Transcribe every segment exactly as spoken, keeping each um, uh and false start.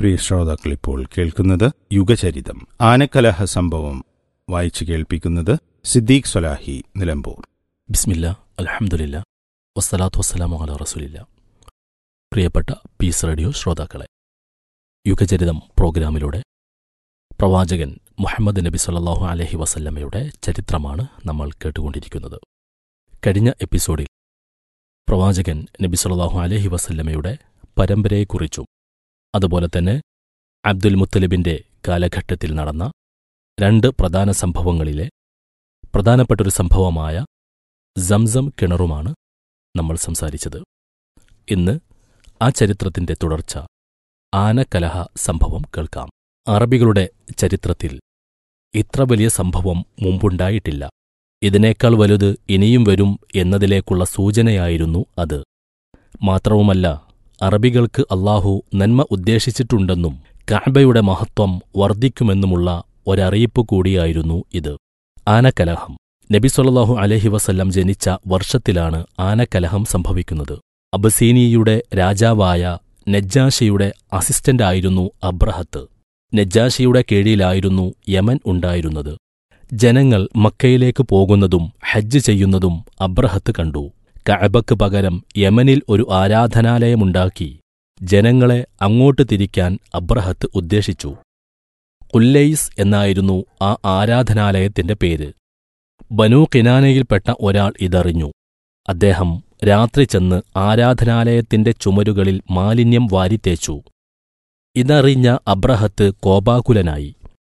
പ്രിയ ശ്രോതാക്കളിപ്പോൾ കേൾക്കുന്നത് യുഗചരിതം. ആനക്കലഹ സംഭവം വായിച്ചു കേൾപ്പിക്കുന്നത് സിദ്ദീഖ് സ്വലാഹി, നിലമ്പൂർ. ബിസ്മില്ലാ, അൽഹംദുലില്ലാ, വസ്സലാത്തു വസ്സലാമു അലാ റസൂലില്ലാ. പ്രിയപ്പെട്ട പീസ് റേഡിയോ ശ്രോതാക്കളെ, യുഗചരിതം പ്രോഗ്രാമിലൂടെ പ്രവാചകൻ മുഹമ്മദ് നബി സല്ലല്ലാഹു അലൈഹി വസല്ലമയുടെ ചരിത്രമാണ് നമ്മൾ കേട്ടുകൊണ്ടിരിക്കുന്നത്. കഴിഞ്ഞ എപ്പിസോഡിൽ പ്രവാചകൻ നബി സല്ലല്ലാഹു അലൈഹി വസല്ലമയുടെ പരമ്പരയെക്കുറിച്ചും അതുപോലെ തന്നെ അബ്ദുൽ മുത്തലിബിന്റെ കാലഘട്ടത്തിൽ നടന്ന രണ്ട് പ്രധാന സംഭവങ്ങളിലെ പ്രധാനപ്പെട്ടൊരു സംഭവമായ സംസം കിണറുമാണ് നമ്മൾ സംസാരിച്ചത്. ഇന്ന് ആ ചരിത്രത്തിന്റെ തുടർച്ച, ആനക്കലഹ സംഭവം കേൾക്കാം. അറബികളുടെ ചരിത്രത്തിൽ ഇത്ര വലിയ സംഭവം മുമ്പുണ്ടായിട്ടില്ല. ഇതിനേക്കാൾ വലുത് ഇനിയും വരും എന്നതിലേക്കുള്ള സൂചനയായിരുന്നു അത്. മാത്രവുമല്ല, അറബികൾക്ക് അല്ലാഹു നന്മ ഉദ്ദേശിച്ചിട്ടുണ്ടെന്നും കഅബയുടെ മഹത്വം വർദ്ധിക്കുമെന്നുമുള്ള ഒരറിയിപ്പ് കൂടിയായിരുന്നു ഇത്. ആനക്കലഹം. നബി സല്ലല്ലാഹു അലൈഹി വസല്ലം ജനിച്ച വർഷത്തിലാണ് ആനക്കലഹം സംഭവിക്കുന്നത്. അബസീനിയയുടെ രാജാവായ നജ്ജാഷിയുടെ അസിസ്റ്റന്റായിരുന്നു അബ്രഹത്ത്. നജ്ജാഷിയുടെ കീഴിലായിരുന്നു യമൻ ഉണ്ടായിരുന്നത്. ജനങ്ങൾ മക്കയിലേക്ക് പോകുന്നതും ഹജ്ജ് ചെയ്യുന്നതും അബ്രഹത്ത് കണ്ടു. കഅബക്ക് പകരം യമനിൽ ഒരു ആരാധനാലയമുണ്ടാക്കി ജനങ്ങളെ അങ്ങോട്ട് തിരിക്കാൻ അബ്രഹത്ത് ഉദ്ദേശിച്ചു. ഖുല്ലൈസ് എന്നായിരുന്നു ആ ആരാധനാലയത്തിന്റെ പേര്. ബനൂ കിനാനയിൽപ്പെട്ട ഒരാൾ ഇതറിഞ്ഞു. അദ്ദേഹം രാത്രി ചെന്ന് ആരാധനാലയത്തിന്റെ ചുമരുകളിൽ മാലിന്യം വാരിത്തേച്ചു. ഇതറിഞ്ഞ അബ്രഹത്ത് കോപാകുലനായി.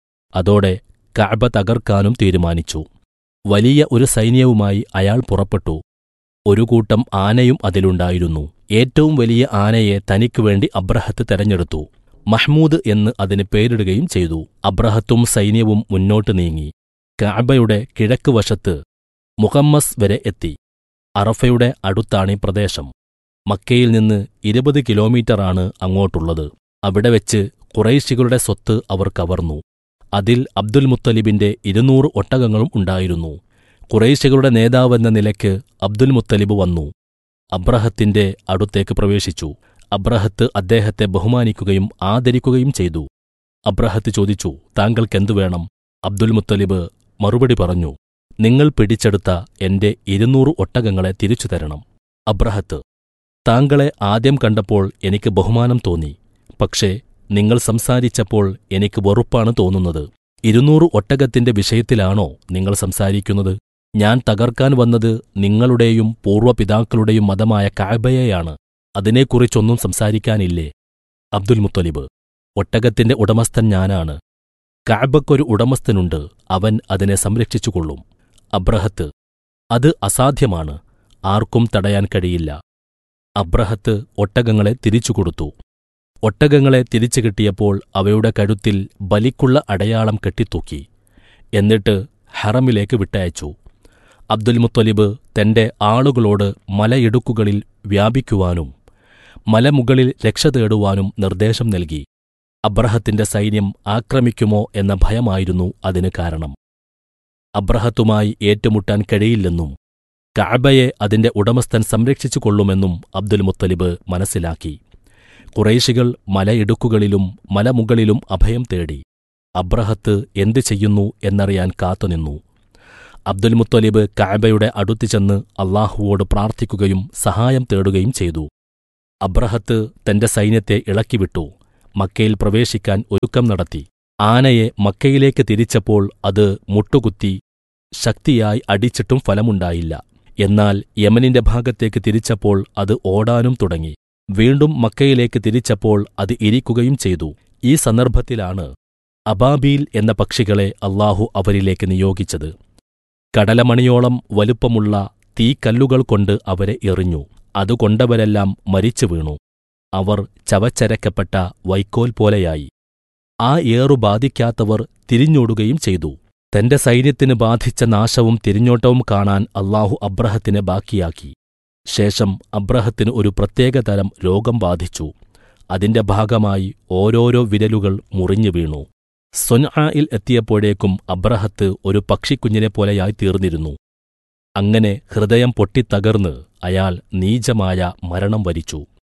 അതോടെ കഅബ തകർക്കാനും തീരുമാനിച്ചു. വലിയ ഒരു സൈന്യവുമായി അയാൾ പുറപ്പെട്ടു. ഒരു കൂട്ടം ആനയും അതിലുണ്ടായിരുന്നു. ഏറ്റവും വലിയ ആനയെ തനിക്കുവേണ്ടി അബ്രഹത്ത് തെരഞ്ഞെടുത്തു. മഹ്മൂദ് എന്ന് അതിന് പേരിടുകയും ചെയ്തു. അബ്രഹത്തും സൈന്യവും മുന്നോട്ട് നീങ്ങി കഅബയുടെ കിഴക്ക് വശത്ത് മുഹമ്മസ് വരെ എത്തി. അറഫയുടെ അടുത്താണീ പ്രദേശം. മക്കയിൽ നിന്ന് ഇരുപത് കിലോമീറ്ററാണ് അങ്ങോട്ടുള്ളത്. അവിടെ വെച്ച് ഖുറൈശികളുടെ സ്വത്ത് അവർ കവർന്നു. അതിൽ അബ്ദുൽ മുത്തലിബിന്റെ ഇരുന്നൂറ് ഒട്ടകങ്ങളും ഉണ്ടായിരുന്നു. ഖുറൈശികളുടെ നേതാവെന്ന നിലയ്ക്ക് അബ്ദുൽ മുത്തലിബ് വന്നു. അബ്രഹത്തിന്റെ അടുത്തേക്ക് പ്രവേശിച്ചു. അബ്രഹത്ത് അദ്ദേഹത്തെ ബഹുമാനിക്കുകയും ആദരിക്കുകയും ചെയ്തു. അബ്രഹത്ത് ചോദിച്ചു, താങ്കൾക്കെന്തു വേണം? അബ്ദുൽ മുത്തലിബ് മറുപടി പറഞ്ഞു, നിങ്ങൾ പിടിച്ചെടുത്ത എന്റെ ഇരുന്നൂറ് ഒട്ടകങ്ങളെ തിരിച്ചു തരണം. അബ്രഹത്ത്, താങ്കളെ ആദ്യം കണ്ടപ്പോൾ എനിക്ക് ബഹുമാനം തോന്നി. പക്ഷേ നിങ്ങൾ സംസാരിച്ചപ്പോൾ എനിക്ക് വെറുപ്പാണ് തോന്നുന്നത്. ഇരുന്നൂറ് ഒട്ടകത്തിന്റെ വിഷയത്തിലാണോ നിങ്ങൾ സംസാരിക്കുന്നത്? ഞാൻ തകർക്കാൻ വന്നത് നിങ്ങളുടെയും പൂർവ്വപിതാക്കളുടെയും മതമായ കഅബയെയാണ്. അതിനെക്കുറിച്ചൊന്നും സംസാരിക്കാനില്ലേ? അബ്ദുൽ മുത്തലിബ്, ഒട്ടകത്തിന്റെ ഉടമസ്ഥൻ ഞാനാണ്. കഅബക്കൊരു ഉടമസ്ഥനുണ്ട്, അവൻ അതിനെ സംരക്ഷിച്ചുകൊള്ളും. അബ്രഹത്ത്, അത് അസാധ്യമാണ്, ആർക്കും തടയാൻ കഴിയില്ല. അബ്രഹത്ത് ഒട്ടകങ്ങളെ തിരിച്ചുകൊടുത്തു. ഒട്ടകങ്ങളെ തിരിച്ചു കിട്ടിയപ്പോൾ അവയുടെ കഴുത്തിൽ ബലിക്കുള്ള അടയാളം കെട്ടിത്തൂക്കി. എന്നിട്ട് ഹറമിലേക്ക് വിട്ടയച്ചു. അബ്ദുൽ മുത്തലിബ് തന്റെ ആളുകളോട് മലയിടുക്കുകളിൽ വ്യാപിക്കുവാനും മലമുകളിൽ രക്ഷ തേടുവാനും നിർദ്ദേശം നൽകി. അബ്രഹത്തിന്റെ സൈന്യം ആക്രമിക്കുമോ എന്ന ഭയമായിരുന്നു അതിന് കാരണം. അബ്രഹത്തുമായി ഏറ്റുമുട്ടാൻ കഴിയില്ലെന്നും കഅബയെ അതിന്റെ ഉടമസ്ഥൻ സംരക്ഷിച്ചുകൊള്ളുമെന്നും അബ്ദുൽ മുത്തലിബ് മനസ്സിലാക്കി. ഖുറൈശികൾ മലയിടുക്കുകളിലും മലമുകളിലും അഭയം തേടി. അബ്രഹത്ത് എന്തു ചെയ്യുന്നു എന്നറിയാൻ കാത്തുനിന്നു. അബ്ദുൽ മുത്തലിബ് കഅബയുടെ അടുത്തു ചെന്ന് അല്ലാഹുവോട് പ്രാർത്ഥിക്കുകയും സഹായം തേടുകയും ചെയ്തു. അബ്രഹത്ത് തന്റെ സൈന്യത്തെ ഇളക്കിവിട്ടു. മക്കയിൽ പ്രവേശിക്കാൻ ഒരുക്കം നടത്തി. ആനയെ മക്കയിലേക്ക് തിരിച്ചപ്പോൾ അത് മുട്ടുകുത്തി ശക്തിയായി അടിച്ചിട്ടും ഫലമുണ്ടായില്ല. എന്നാൽ യമനിന്റെ ഭാഗത്തേക്ക് തിരിച്ചപ്പോൾ അത് ഓടാനും തുടങ്ങി. വീണ്ടും മക്കയിലേക്ക് തിരിച്ചപ്പോൾ അത് ഇരിക്കുകയും ചെയ്തു. ഈ സന്ദർഭത്തിലാണ് അബാബീൽ എന്ന പക്ഷികളെ അല്ലാഹു അവരിലേക്ക് നിയോഗിച്ചത്. കടലമണിയോളം വലുപ്പമുള്ള തീക്കല്ലുകൾ കൊണ്ട് അവരെ എറിഞ്ഞു. അതുകൊണ്ടവരെല്ലാം മരിച്ചു വീണു. അവർ ചവച്ചരക്കപ്പെട്ട വൈക്കോൽ പോലെയായി. ആ ഏറു ബാധിക്കാത്തവർ തിരിഞ്ഞോടുകയും ചെയ്തു. തന്റെ സൈന്യത്തിന് ബാധിച്ച നാശവും തിരിഞ്ഞോട്ടവും കാണാൻ അല്ലാഹു അബ്രഹത്തിനെ ബാക്കിയാക്കി. ശേഷം അബ്രഹത്തിന് ഒരു പ്രത്യേകതരം രോഗം ബാധിച്ചു. അതിന്റെ ഭാഗമായി ഓരോരോ വിരലുകൾ മുറിഞ്ഞു വീണു. സൊൻആയിൽ എത്തിയപ്പോഴേക്കും അബ്രഹത്ത് ഒരു പക്ഷിക്കുഞ്ഞിനെപ്പോലെയായി തീർന്നിരുന്നു. അങ്ങനെ ഹൃദയം പൊട്ടിത്തകർന്ന് അയാൾ നീചമായ മരണം വരിച്ചു.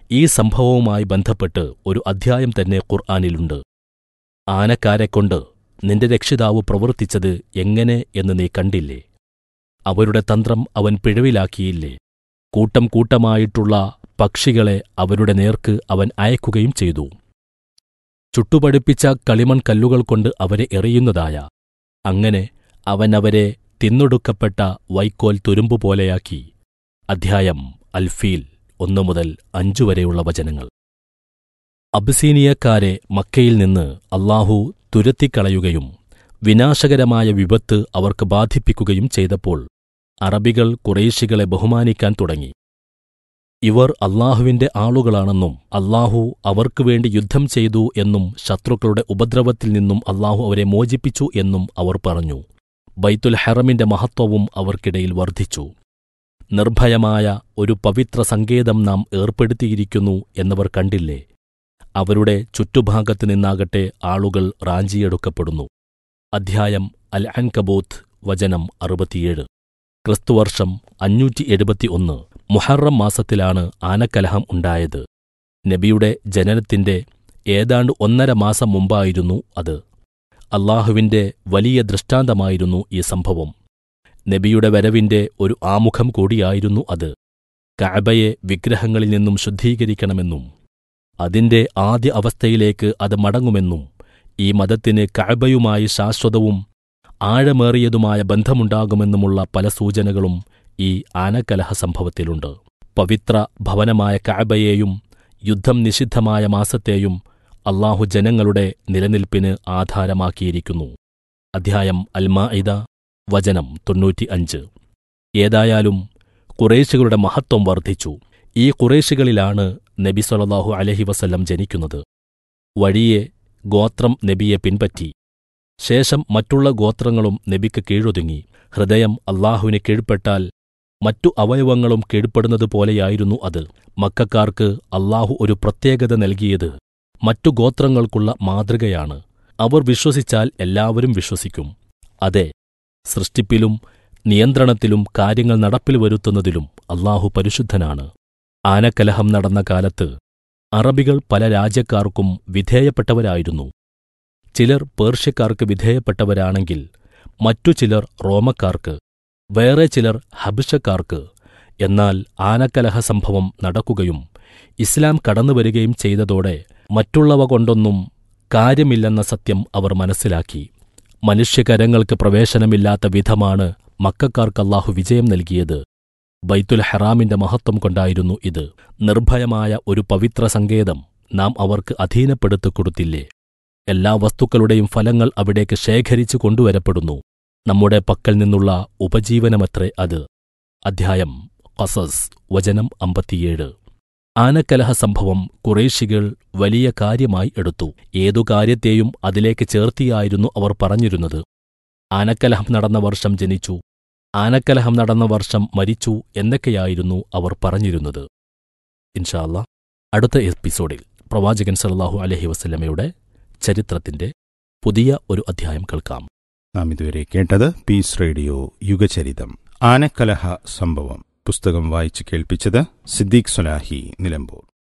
ഈ സംഭവവുമായി ബന്ധപ്പെട്ട് ഒരു അധ്യായം തന്നെ ഖുർആനിലുണ്ട്. ആനക്കാരെക്കൊണ്ട് നിന്റെ രക്ഷിതാവ് പ്രവർത്തിച്ചത് എങ്ങനെ എന്ന് നീ കണ്ടില്ലേ? അവരുടെ തന്ത്രം അവൻ പിഴവിലാക്കിയില്ലേ? കൂട്ടം കൂട്ടമായിട്ടുള്ള പക്ഷികളെ അവരുടെ നേർക്ക് അവൻ അയക്കുകയും ചെയ്തു. ചുട്ടുപടുപ്പിച്ച കളിമൺ കല്ലുകൾ കൊണ്ട് അവരെ എറിയുന്നതായ അങ്ങനെ അവൻ അവരെ തിന്നൊടുക്കപ്പെട്ട വൈക്കോൽ തുരുമ്പുപോലെയാക്കി. അധ്യായം അൽഫീൽ ഒന്നു മുതൽ അഞ്ചു വരെയുള്ള വചനങ്ങൾ. അബ്സീനിയക്കാരെ മക്കയിൽ നിന്ന് അല്ലാഹു തുരത്തിക്കളയുകയും വിനാശകരമായ വിപത്ത് അവർക്ക് ബാധിപ്പിക്കുകയും ചെയ്തപ്പോൾ അറബികൾ ഖുറൈശികളെ ബഹുമാനിക്കാൻ തുടങ്ങി. ഇവർ അല്ലാഹുവിന്റെ ആളുകളാണെന്നും അല്ലാഹു അവർക്കു വേണ്ടി യുദ്ധം ചെയ്തു എന്നും ശത്രുക്കളുടെ ഉപദ്രവത്തിൽ നിന്നും അല്ലാഹു അവരെ മോചിപ്പിച്ചു എന്നും അവർ പറഞ്ഞു. ബൈത്തുൽ ഹറമിന്റെ മഹത്വവും അവർക്കിടയിൽ വർദ്ധിച്ചു. നിർഭയമായ ഒരു പവിത്ര സങ്കേതം നാം ഏർപ്പെടുത്തിയിരിക്കുന്നു എന്നവർ കണ്ടില്ലേ? അവരുടെ ചുറ്റുഭാഗത്ത് നിന്നാകട്ടെ ആളുകൾ റാഞ്ചിയെടുക്കപ്പെടുന്നു. അധ്യായം അൽ അൻകബൂത്ത് വചനം അറുപത്തിയേഴ്. ക്രിസ്തുവർഷം അഞ്ഞൂറ്റി എഴുപത്തിയൊന്ന് മുഹറം മാസത്തിലാണ് ആനക്കലഹം ഉണ്ടായത്. നബിയുടെ ജനനത്തിന്റെ ഏതാണ്ട് ഒന്നര മാസം മുമ്പായിരുന്നു അത്. അല്ലാഹുവിന്റെ വലിയ ദൃഷ്ടാന്തമായിരുന്നു ഈ സംഭവം. നബിയുടെ വരവിന്റെ ഒരു ആമുഖം കൂടിയായിരുന്നു അത്. കഅബയെ വിഗ്രഹങ്ങളിൽ നിന്നും ശുദ്ധീകരിക്കണമെന്നും അതിന്റെ ആദ്യ അവസ്ഥയിലേക്ക് അത് മടങ്ങുമെന്നും ഈ മതത്തിന് കഅബയുമായി ശാശ്വതവും ആഴമേറിയതുമായ ബന്ധമുണ്ടാകുമെന്നുമുള്ള പല സൂചനകളും ഈ ആനക്കലഹ സംഭവത്തിലുണ്ട്. പവിത്ര ഭവനമായ കഅബയെയും യുദ്ധം നിഷിദ്ധമായ മാസത്തെയും അല്ലാഹു ജനങ്ങളുടെ നിലനിൽപ്പിന് ആധാരമാക്കിയിരിക്കുന്നു. അധ്യായം അൽ-മാഇദ വചനം തൊണ്ണൂറ്റിയഞ്ച്. ഏതായാലും ഖുറൈശികളുടെ മഹത്വം വർദ്ധിച്ചു. ഈ ഖുറൈശികളിലാണ് നബി സ്വല്ലല്ലാഹു അലൈഹി വസല്ലം ജനിക്കുന്നത്. വഴിയെ ഗോത്രം നബിയെ പിൻപറ്റി. ശേഷം മറ്റുള്ള ഗോത്രങ്ങളും നബിക്ക് കീഴൊതുങ്ങി. ഹൃദയം അല്ലാഹുവിന് കീഴ്പ്പെട്ടാൽ മറ്റു അവയവങ്ങളും കീഴ്പ്പെടുന്നതുപോലെയായിരുന്നു അത്. മക്കക്കാർക്ക് അല്ലാഹു ഒരു പ്രത്യേകത നൽകിയത് മറ്റു ഗോത്രങ്ങൾക്കുള്ള മാതൃകയാണ്. അവർ വിശ്വസിച്ചാൽ എല്ലാവരും വിശ്വസിക്കും. അതെ, സൃഷ്ടിപ്പിലും നിയന്ത്രണത്തിലും കാര്യങ്ങൾ നടപ്പിൽ വരുത്തുന്നതിലും അല്ലാഹു പരിശുദ്ധനാണ്. ആനക്കലഹം നടന്ന കാലത്ത് അറബികൾ പല രാജ്യക്കാർക്കും വിധേയപ്പെട്ടവരായിരുന്നു. ചിലർ പേർഷ്യക്കാർക്ക് വിധേയപ്പെട്ടവരാണെങ്കിൽ മറ്റു ചിലർ റോമക്കാർക്ക്, വേറെ ചിലർ ഹബിഷക്കാർക്ക്. എന്നാൽ ആനക്കലഹ സംഭവം നടക്കുകയും ഇസ്ലാം കടന്നുവരികയും ചെയ്തതോടെ മറ്റുള്ളവ കൊണ്ടൊന്നും കാര്യമില്ലെന്ന സത്യം അവർ മനസ്സിലാക്കി. മനുഷ്യകരങ്ങൾക്ക് പ്രവേശനമില്ലാത്ത വിധമാണ് മക്കക്കാർക്ക് അല്ലാഹു വിജയം നൽകിയത്. ബൈത്തുൽ ഹറാമിന്റെ മഹത്വം കൊണ്ടായിരുന്നു ഇത്. നിർഭയമായ ഒരു പവിത്ര സങ്കേതം നാം അവർക്ക് അധീനപ്പെടുത്തി കൊടുത്തില്ലേ? എല്ലാ വസ്തുക്കളുടെയും ഫലങ്ങൾ അവിടേക്ക് ശേഖരിച്ചു കൊണ്ടുവരപ്പെടുന്നു. നമ്മുടെ പക്കൽ നിന്നുള്ള ഉപജീവനമത്രേ അത്. അധ്യായം ഖസസ് വചനം അമ്പത്തിയേഴ്. ആനക്കലഹ സംഭവം ഖുറൈശികൾ വലിയ കാര്യമായി എടുത്തു. ഏതു കാര്യത്തെയും അതിലേക്ക് ചേർത്തിയായിരുന്നു അവർ പറഞ്ഞിരുന്നത്. ആനക്കലഹം നടന്ന വർഷം ജനിച്ചു, ആനക്കലഹം നടന്ന വർഷം മരിച്ചു എന്നൊക്കെയായിരുന്നു അവർ പറഞ്ഞിരുന്നത്. ഇൻഷാ അല്ലാ അടുത്ത എപ്പിസോഡിൽ പ്രവാചകൻ സല്ലല്ലാഹു അലൈഹി വസല്ലമയുടെ ചരിത്രത്തിന്റെ പുതിയ ഒരു അധ്യായം കേൾക്കാം. നാം ഇതുവരെ കേട്ടത് പീസ് റേഡിയോ യുഗചരിതം ആനക്കലഹ സംഭവം. പുസ്തകം വായിച്ചു കേൾപ്പിച്ചത് സിദ്ദീഖ് സ്വലാഹി നിലമ്പൂർ.